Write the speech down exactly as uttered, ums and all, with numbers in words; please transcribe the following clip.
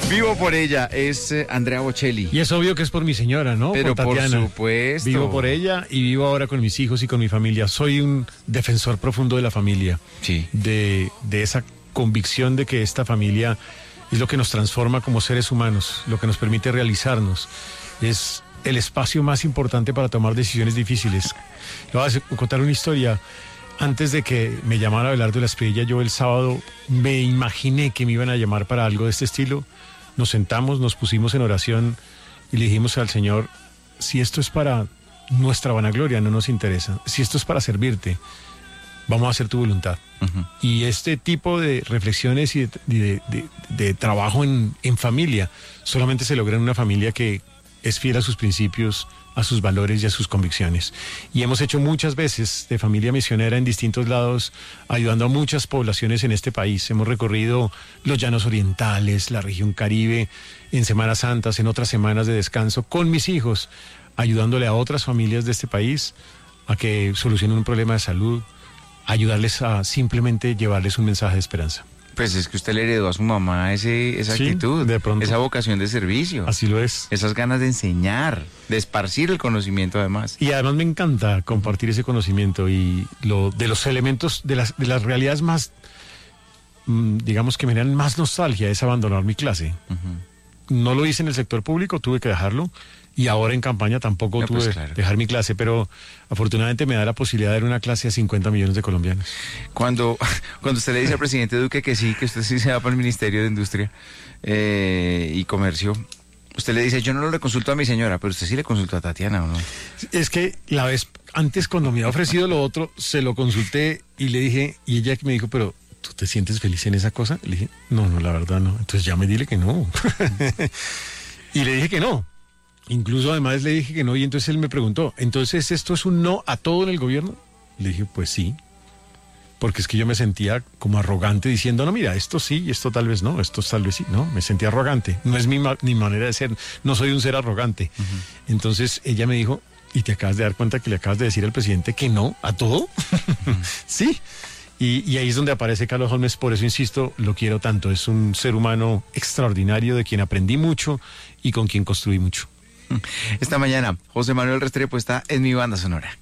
Vivo por ella, es eh, Andrea Bocelli. Y es obvio que es por mi señora, ¿no? Pero por por Tatiana. supuesto. Vivo por ella y vivo ahora con mis hijos y con mi familia. Soy un defensor profundo de la familia. Sí. De, de esa convicción de que esta familia es lo que nos transforma como seres humanos, lo que nos permite realizarnos. Es el espacio más importante para tomar decisiones difíciles. Le voy a contar una historia. Antes de que me llamara Abelardo de la Espriella, yo el sábado me imaginé que me iban a llamar para algo de este estilo. Nos sentamos, nos pusimos en oración y le dijimos al Señor, si esto es para nuestra vanagloria, no nos interesa. Si esto es para servirte, vamos a hacer tu voluntad. Uh-huh. Y este tipo de reflexiones y de, de, de, de trabajo en, en familia solamente se logra en una familia que es fiel a sus principios, a sus valores y a sus convicciones. Y hemos hecho muchas veces de familia misionera en distintos lados, ayudando a muchas poblaciones en este país. Hemos recorrido los llanos orientales, la región Caribe, en Semanas Santas, en otras semanas de descanso, con mis hijos, ayudándole a otras familias de este país a que solucionen un problema de salud, ayudarles a simplemente llevarles un mensaje de esperanza. Pues es que usted le heredó a su mamá ese, esa sí, actitud, de pronto. Esa vocación de servicio. Así lo es. Esas ganas de enseñar, de esparcir el conocimiento además. Y además me encanta compartir ese conocimiento y lo de los elementos, de las, de las realidades más, digamos que me dan más nostalgia es abandonar mi clase. Uh-huh. No lo hice en el sector público, tuve que dejarlo. Y ahora en campaña tampoco no, tuve que pues claro. dejar mi clase, pero afortunadamente me da la posibilidad de dar una clase a cincuenta millones de colombianos. Cuando, cuando usted le dice al presidente Duque que sí, que usted sí se va para el Ministerio de Industria eh, y Comercio, usted le dice, yo no le consulto a mi señora, pero usted sí le consultó a Tatiana, ¿o no? Es que la vez antes, cuando me había ofrecido lo otro, se lo consulté y le dije, y ella me dijo, pero ¿tú te sientes feliz en esa cosa? Le dije, no, no, la verdad no. Entonces ya me dile que no. Y le dije que no. Incluso además le dije que no y entonces él me preguntó, ¿entonces esto es un no a todo en el gobierno? Le dije, pues sí, porque es que yo me sentía como arrogante diciendo, no, mira, esto sí y esto tal vez no, esto tal vez sí, no, me sentía arrogante, no es mi, ma- mi manera de ser, no soy un ser arrogante. Uh-huh. Entonces ella me dijo, ¿y te acabas de dar cuenta que le acabas de decir al presidente que no a todo? Uh-huh. Sí. Y, y ahí es donde aparece Carlos Holmes, por eso insisto, lo quiero tanto, es un ser humano extraordinario de quien aprendí mucho y con quien construí mucho. Esta mañana, José Manuel Restrepo está en Mi Banda Sonora.